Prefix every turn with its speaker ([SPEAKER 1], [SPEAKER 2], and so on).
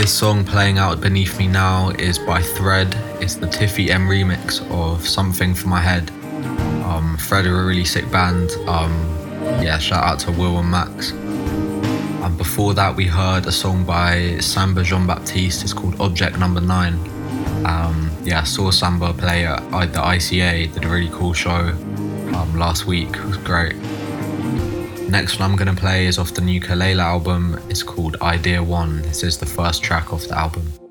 [SPEAKER 1] This song playing out beneath me now is by Thread. It's the Tiffy M remix of Something for My Head. Thread are a really sick band. Shout out to Will and Max. Before that we heard a song by Samba Jean-Baptiste. It's called Object Number 9. I saw Samba play at the ICA, did a really cool show last week. It was great. Next one I'm going to play is off the new Kelela album. It's called Idea One. This is the first track off the album.